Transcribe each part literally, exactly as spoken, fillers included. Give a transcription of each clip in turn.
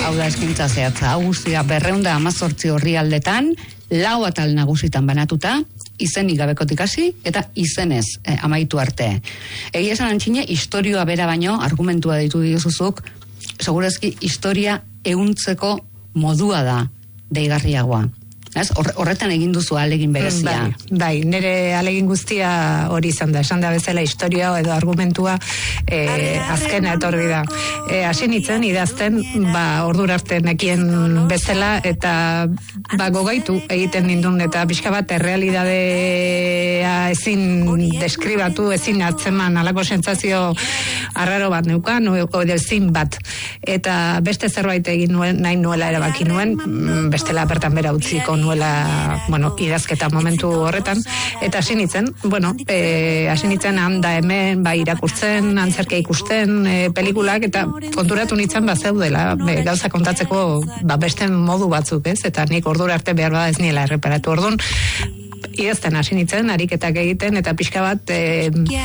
hau da eskaintza zehatza, hau guztia berrehun eta hamazortzi orrialdetan, lau atal nagusitan banatuta, izenik gabekotik hasi eta izenez eh, amaitu arte. Egia esan antxine, historioa bera baino, argumentua ditu dituzuzuk, segurazki historia ehuntzeko modua da deigarriagoa. Horretan egin duzu alegin berezia. Bai, bai, nire alegin guztia hori izan da, esan da bezala historia edo argumentua eh, azkena etorri da. Eh, hasi nintzen idazten, ba, ordura arte nekien bezala, eta ba, gogaitu egiten nindun, eta pixka bat errealidadea ezin deskribatu, ezin atzeman, alako sentsazio arraro bat neukan, edo ezin bat. Eta beste zerbait egin nuen, nahi nuela erabaki nuen, bestela bertan bera utziko nuela, bueno, idazketa momentu horretan, eta hasi nintzen, bueno, eh, hasi nintzen handa hemen, ba, irakurtzen, antzerkia ikusten, e, pelikulak, eta konturatu nintzen ba zeudela, be, gauza kontatzeko ba, beste modu batzuk, ez? Eta nik ordura arte behar bada ez niela erreparatu. Orduan, idazten hasi nintzen, ariketak egiten, eta pixka bat e,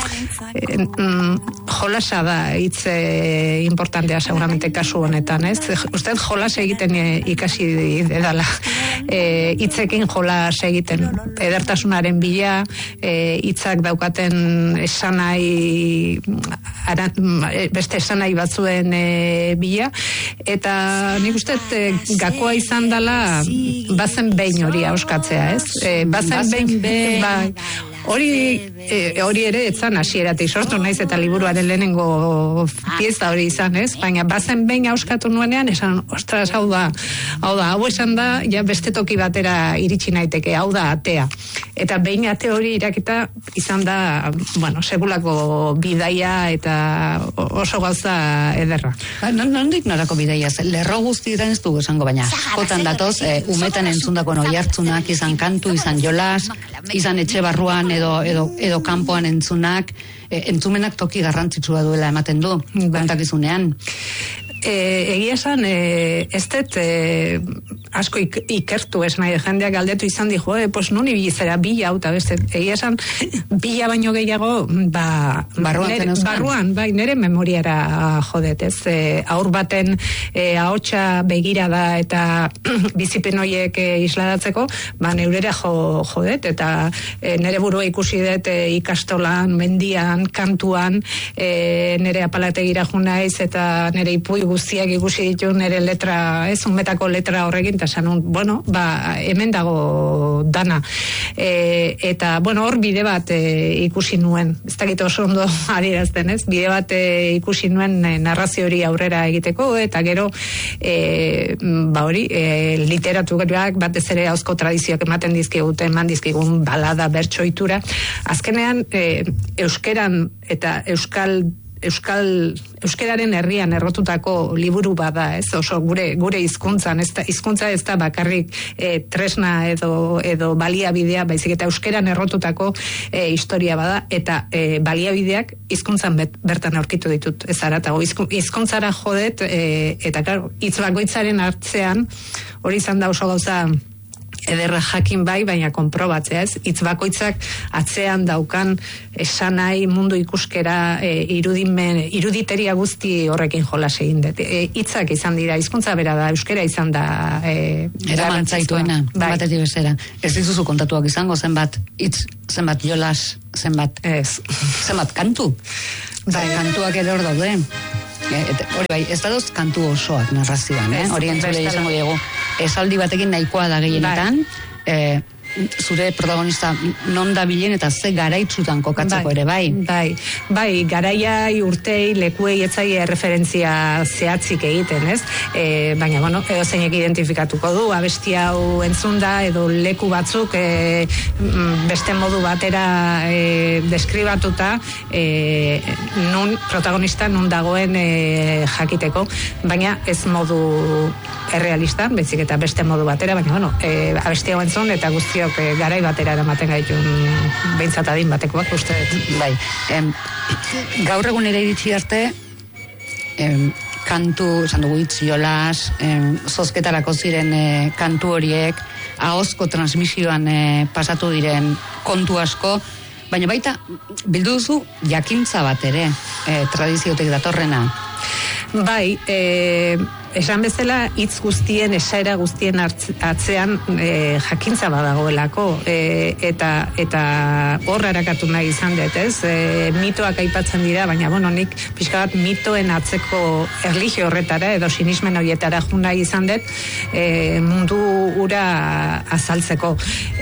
e, mm, jolasa da hitz e, importantea seguramente kasu honetan, ez? Usted jolas egiten e, ikasi edala, e, hitzekin jolas egiten, edertasunaren bila, e, hitzak daukaten esanai, aran, beste esanai batzuen e, bila, eta nik uste e, gakoa izan dela bazen behin hori auskatzea, ez? E, bazen behin bai, hori e, hori ere etzan hasieratik sortu naiz eta liburuaren lehenengo pieza hori izan, ez? Baina bazen behin auskatu nuenean esan, ostras, hau da, hau da, hau esan da, ja beste toki batera iritsi naiteke, hau da atea. Eta behin ate hori irakita izan da, bueno, segulako bidaia eta oso gauza ederra. Ba, nondik norako bidaia, lerro guztietan ez dugu esango, baina askotan datoz, e, umetan entzundako oihartzunak, izan kantu, izan jolas, izan etxe barruan edo, edo, edo kanpoan entzunak, e, entzumenak toki garrantzitsua duela ematen du, kontakizunean. E, egia esan, e, ez dut e, asko ik, ikertu ez nahi, jendeak galdetu izan di, jo, e, pues nuni bilizera bila, eta beste, egia esan, bila baino gehiago, ba, barruan, nere, barruan, bai, nere memoriara jodet, ez, e, aur baten e, ahotsa begira da, eta bizipen horiek e, isladatzeko, ba, neurera jo, jodet, eta e, nere burua ikusi dut e, ikastolan, mendian, kantuan, e, nere apalategira junaiz, eta nere ipui guztiak ikusi ditu nire letra, ez, unmetako letra horrekin, eta sanun, bueno, ba, hemen dago dana. E, eta, bueno, hor bide bat e, ikusi nuen, ez dakit oso ondo adierazten, ez, bide bat e, ikusi nuen e, narrazio hori aurrera egiteko, eta gero, e, ba hori, e, literaturak batez ere hauzko tradizioak ematen dizkigute, eman dizkigun balada, bertsoitura, azkenean, e, euskeran eta euskal Euskal, euskeraren herrian errotutako liburu bada, ez, oso gure gure hizkuntzan, ez da, hizkuntza ez da bakarrik e, tresna edo edo baliabidea, baizik eta euskeran errotutako e, historia bada, eta e, baliabideak hizkuntzan bertan aurkitu ditut, ez aratago, hizkuntzara jodet, e, eta claro, hitz bakoitzaren hartzean, hori izan da oso gauza ederra jakin bai, baina konprobatzea, ez? Hitz bakoitzak atzean daukan esanai mundu ikuskera e, irudimen, iruditeria guzti horrekin jolas egin dut. E, hitzak izan dira, hizkuntza bera da, euskera izan da e, eramantzaitua, bai. Batetik bezera. Ez dizuzu kontatuak izango, zenbat hitz, zenbat jolas, zenbat ez, zenbat kantu. Bai, kantuak ere hor daude. Hori bai, ez dadoz kantu osoak narrazioan, eh? Hori entzule izango dugu. Esaldi batekin nahikoa da gehienetan, eh, zure protagonista non da bilen eta ze garaitzutan kokatzeko bai, ere, bai? Bai, bai, garaiai, urtei, lekuei etzaie referentzia zehatzik egiten, ez? E, baina, bueno, edo zeinek identifikatuko du, abesti hau entzunda, edo leku batzuk e, beste modu batera e, deskribatuta, e, nun, protagonista nun dagoen e, jakiteko, baina ez modu errealista, bezik eta beste modu batera, baina, bueno, e, abesti hau entzun eta guztio e, garai batera eramaten gaitun behintzat adin batekoak uste dut. Bai, em, gaur egun ere iritsi arte em, kantu, esan dugu hitz jolas, em, zozketarako ziren e, kantu horiek, ahozko transmisioan e, pasatu diren kontu asko, baina baita bildu duzu jakintza bat ere, e, tradiziotik datorrena. Bai, e, esan bezala hitz guztien, esaera guztien atzean e, jakintza badagoelako, e, eta eta hor harakatu nahi izan dut, ez? E, mitoak aipatzen dira, baina bueno, nik pixka bat mitoen atzeko erlijio horretara edo sinismen horietara jo nahi izan dut, e, mundu ura azaltzeko.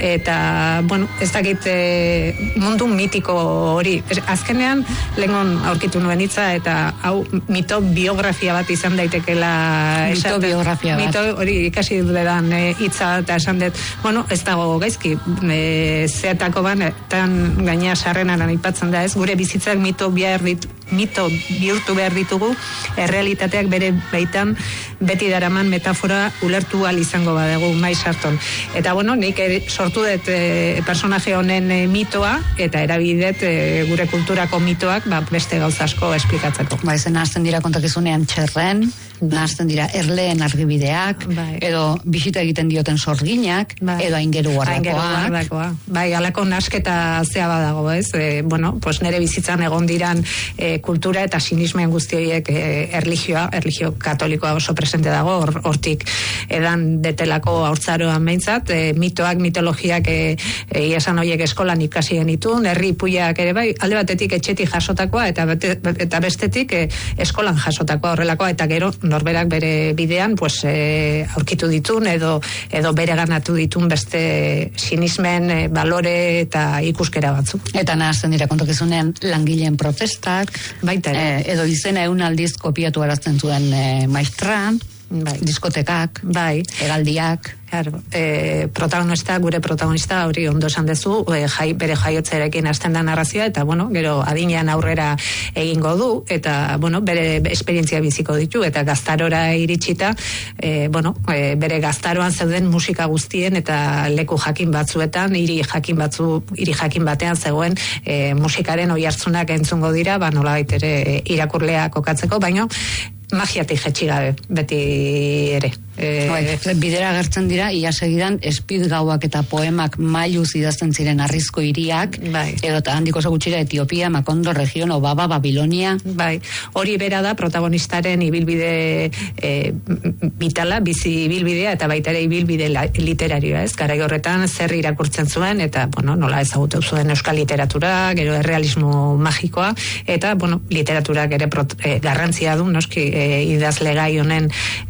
Eta, bueno, ez dakit e, mundu mitiko hori. Azkenean, lehengon aurkitu nuen hitza, eta hau mito biografia bat izan daitekela. Mito biografia bat. Mito hori ikasi dudan hitza eta esan dut, bueno, ez dago gaizki, e, zeatako ban, tan gaina sarrenan aipatzen da, ez, gure bizitzak mito behar ditu, mito bihurtu behar ditugu, errealitateak bere baitan beti daraman metafora ulertu al izango badegu maiz harton. Eta bueno, nik ere, sortu dut e, personaje honen e, mitoa, eta erabidet e, gure kulturako mitoak ba, beste gauza asko esplikatzeko. Ba, ezen nahazten dira kontakizunean txerren, nahazten dira erleen argibideak, bai. Edo bisita egiten dioten sorginak, bai. Edo aingeru guardakoak. Bai, alako nasketa zea badago, ez? E, bueno, pues nere bizitzan egon diran e, kultura eta sinismen guzti horiek e, erlijioa, erlijio katolikoa oso presente dago, or, hortik edan detelako haurtzaroan behintzat, e, mitoak, mitologiak e, e, esan horiek eskolan ikasi genitun, herri puiak ere bai, alde batetik etxetik jasotakoa, eta, bete, eta bestetik e, eskolan jasotakoa horrelakoa, eta gero norberak bere bidean pues, e, aurkitu ditun, edo, edo bere ganatu ditun beste sinismen, e, balore eta ikuskera batzuk. Eta nahazten dira kontakizunean langileen protestak, baita ere. E, edo izena eun aldiz kopiatu arazten zuen e, maistra, bai. Diskotekak, bai. Hegaldiak. Claro, e, protagonista, gure protagonista hori ondo esan dezu, e, jai, bere jaiotzerekin hasten da narrazioa, eta bueno, gero adinean aurrera egingo du, eta bueno, bere esperientzia biziko ditu, eta gaztarora iritsita, e, bueno, e, bere gaztaroan zeuden musika guztien, eta leku jakin batzuetan, hiri jakin batzu, hiri jakin batean zegoen e, musikaren oihartzunak entzungo dira, ba nolabait ere e, irakurlea kokatzeko, baino magiatik jetxi gabe, beti ere. E... Bai, bidera agertzen dira, ia segidan, espid gauak eta poemak mailuz idazten ziren arrizko hiriak, bai. Edo eta handiko gutxira Etiopia, Makondo, Region, Obaba, Babilonia. Bai, hori bera da protagonistaren ibilbide e, bitala, bizi ibilbidea, eta baita ere ibilbide literarioa, ez? Garai horretan zer irakurtzen zuen, eta, bueno, nola ezagutu zuen euskal literatura, gero errealismo magikoa, eta, bueno, literaturak ere prot, e, garrantzia du, noski, e, idazle gai honen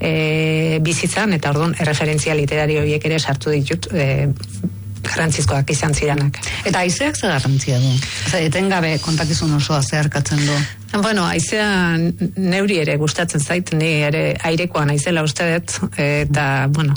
e, bizitzan, eta orduan erreferentzia literario horiek ere sartu ditut e, garrantzizkoak izan ziranak. Eta haizeak ze garrantzia du? Zer, etengabe kontakizun osoa zeharkatzen du? Bueno, haizea neuri ere gustatzen zait, ni ere airekoa naizela uste dut, eta, bueno,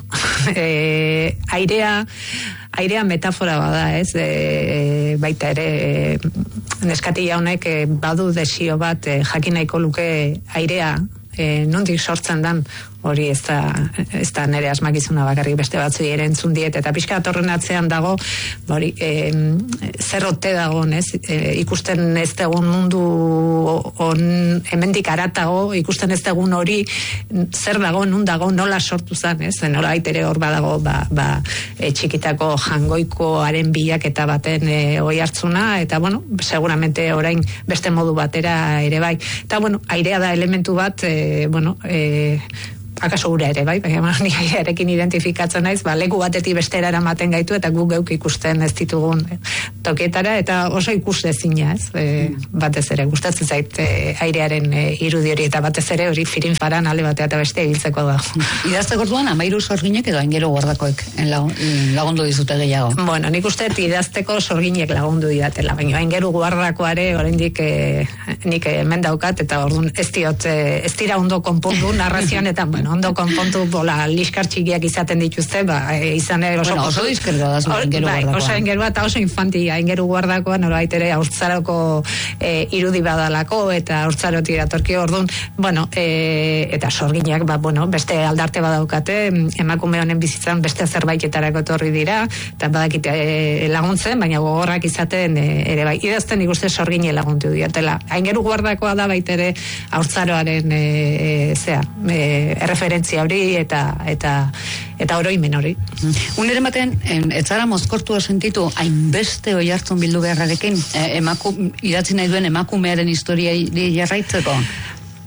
e, airea airea metafora bada, ez, e, baita ere e, neskati jaunek e, badu desio bat e, jakin nahiko luke airea e, nondik sortzen dan, hori ez da, ez da nire asmakizuna bakarrik beste batzuei ere entzun diet, eta pixka atorren atzean dago, hori, e, zer ote dagoen, ez, e, ikusten ez degun mundu on, hemendik aratago, ikusten ez degun hori, zer dago, nun dago, nola sortu zen, ez, nola baitere hor badago, ba, ba, e, txikitako jangoikoaren bilaketa baten e, oi hartzuna, eta, bueno, seguramente orain beste modu batera ere bai. Eta, bueno, airea da elementu bat, e, bueno, e, akaso ura ere, bai, baina ni airearekin identifikatzen naiz, ba, leku batetik bestera eramaten gaitu, eta guk geuk ikusten ez ditugun tokietara, eta oso ikusezina, ez, e, batez ere, gustatzen zait e, airearen e, irudi hori, eta batez ere hori firin faran alde batea eta beste ibiltzeko da. Idazteko orduan, amairu sorginek edo aingeru guardakoek lagundu dizute gehiago? Bueno, nik uste idazteko sorginek lagundu didatela, baina aingeru guardakoare oraindik e, nik hemen daukat, eta orduan ez diot, e, ez dira ondo konpondu narrazioan, eta bueno, ondo konpontu, bola, liskar txikiak izaten dituzte, ba, e, izan ere oso... Bueno, oso diskerroa da zuen aingeru guardakoa. Bai, oso aingerua eta oso infantia, aingeru guardakoa, norbait ere haurtzaroko e, irudi badalako, eta haurtzaroti datorki orduan, bueno, e, eta sorginak, ba, bueno, beste aldarte badaukate, emakume honen bizitzan beste zerbaitetarako etorri dira, eta badakite e, laguntzen, baina gogorrak izaten e, ere bai, idazten ikuste sorgine laguntu diatela. Aingeru guardakoa da baitere haurtzaroaren e, e, zea, e, referentzia hori eta eta eta oroimen hori. Uneren baten, ez zara mozkortua sentitu hainbeste oi hartzun bildu beharrarekin, e, emaku, idatzi nahi duen emakumearen historia jarraitzeko?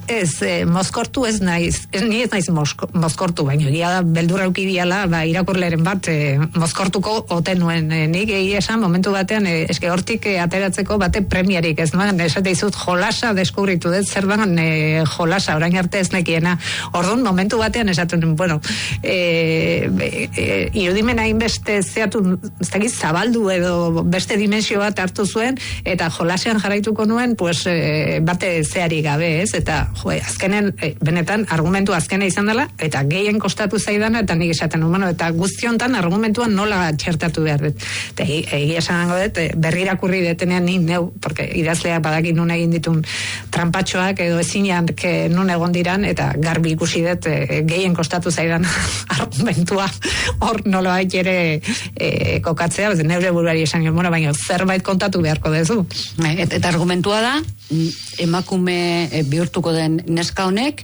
Ez, eh, mozkortu ez naiz, ez, ni ez naiz mozko, mozkortu, baina egia da, beldurra ukidiala, ba, irakurleren bat, eh, mozkortuko ote nuen, eh, nik egia esan, momentu batean, eh, eske hortik eh, ateratzeko bate premiarik, ez nuen, esate izut, jolasa deskubritu dut, zer dan eh, jolasa, orain arte ez nekiena, orduan, momentu batean esaten, bueno, eh, eh, irudimena inbeste zeatu, ez dakit, zabaldu edo beste dimensio bat hartu zuen, eta jolasean jarraituko nuen, pues, eh, bate zeari gabe, ez, eta jo, azkenen, e, benetan, argumentu azkena izan dela, eta gehien kostatu zaidana, eta nik esaten, bueno, eta guztiontan argumentuan nola txertatu behar dut. Eta egia esan dut, berri irakurri detenean ni neu, porque idazlea badakin nun egin ditun trampatxoak, edo ezinean nun egon diran, eta garbi ikusi dut, e, gehien kostatu zaidan argumentua, hor nola haik ere e, kokatzea, bez, neure buruari esan, bueno, baina zerbait kontatu beharko dezu. Et, eta argumentua da, emakume e, bihurtuko den neska honek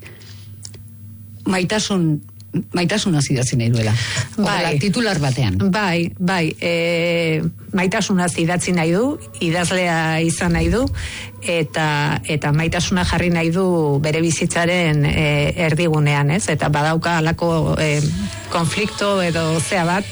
maitasun maitasuna idatzi nahi duela. Bai, titular batean. Bai, bai, e, maitasuna idatzi nahi du, idazlea izan nahi du, eta eta maitasuna jarri nahi du bere bizitzaren e, erdigunean, ez? Eta badauka halako e, konflikto edo zea bat,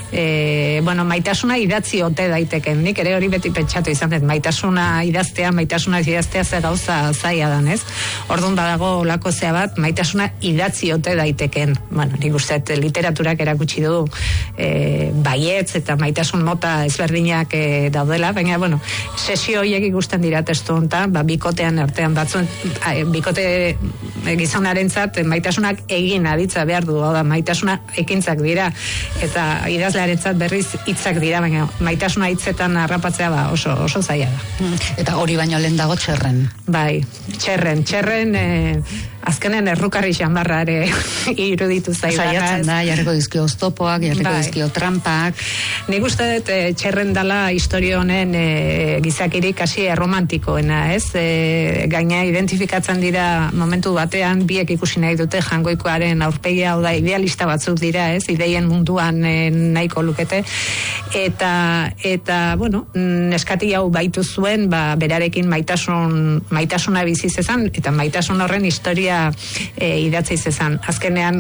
E, bueno, maitasuna idatzi ote daiteken, nik ere hori beti pentsatu izan dut, maitasuna idaztea, maitasuna idaztea ze gauza zaila dan, ez? Orduan badago olako zea bat, maitasuna idatzi ote daiteken. Bueno, nik uste literaturak erakutsi du e, baietz eta maitasun mota ezberdinak e, daudela, baina, bueno, sesio horiek ikusten dira testu honetan, ba, bikotean artean batzuen, a, bikote gizonarentzat maitasunak egin aditza behar du, da, maitasuna ekintzak dira, eta idaz arentzat berriz hitzak dira, baina maitasuna hitzetan harrapatzea ba oso oso zaila da. Eta hori baino lehen dago txerren. Bai, txerren, txerren eh, azkenen errukarri xambarra ere iruditu zaila. Saiatzen da, jarriko dizkio oztopoak, jarriko bai. dizkio trampak. Nik uste dut eh, txerren dala historia honen eh, gizakirik hasi erromantikoena, ez? Eh, gaina identifikatzen dira momentu batean biek ikusi nahi dute Jangoikoaren aurpegia, hau da idealista batzuk dira, ez? Ideien munduan eh, nahiko lukete, eta eta, bueno, neskati hau baitu zuen, ba, berarekin maitasun maitasuna bizi zezan, eta maitasun horren historia e, idatzi zezan. Azkenean,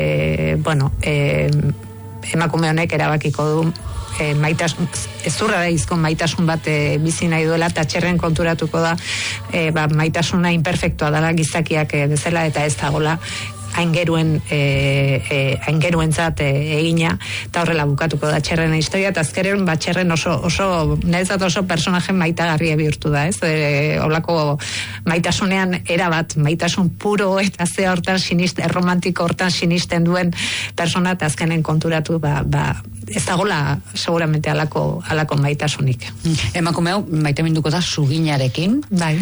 e, bueno, e, emakume honek erabakiko du e, maitasun, ezurra da izko maitasun bat e, bizi nahi duela, eta txerren konturatuko da e, ba, maitasuna imperfektua dela gizakiak e, bezala, eta ez dagola aingeruen e, e, aingeruentzat e, egina, eta horrela bukatuko da txerren historia, eta azkeren bat txerren oso, oso nezat oso personaje maitagarria bihurtu da, ez? E, olako maitasunean erabat, maitasun puro eta ze hortan sinisten, erromantiko hortan sinisten duen persona, eta azkenen konturatu, ba, ba ez dagoela seguramente alako, alako maitasunik. Emakume hau maite minduko da suginarekin. Bai.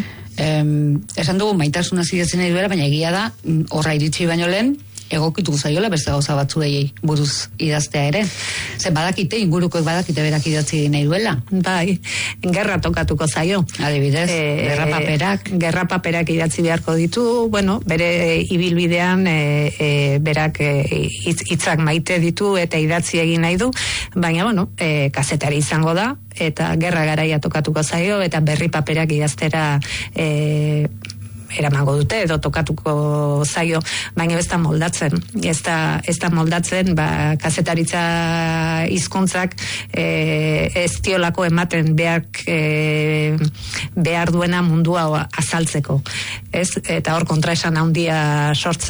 Um, esan dugu maitasuna zidatzen nahi duela, baina egia da, horra iritsi baino lehen, egokitu zaiola beste gauza batzuei buruz idaztea ere. Ze badakite, ingurukoek badakite berak idatzi nahi duela. Bai, gerra tokatuko zaio. Adibidez, e, gerra paperak. Gerra paperak idatzi beharko ditu, bueno, bere ibilbidean e, e, berak hitzak e, maite ditu eta idatzi egin nahi du, baina, bueno, e, kazetari izango da, eta gerra garaia tokatuko zaio, eta berri paperak idaztera e, eramango dute edo tokatuko zaio, baina ez da moldatzen, ez da, ez da moldatzen, ba, kazetaritza hizkuntzak e, ez diolako ematen behar, e, behar duena mundua azaltzeko, ez? Eta hor kontraesan handia sortzen